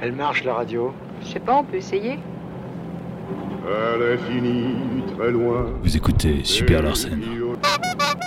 Elle marche la radio. Je sais pas, on peut essayer. À l'infini, très loin. Vous écoutez Super Larsen.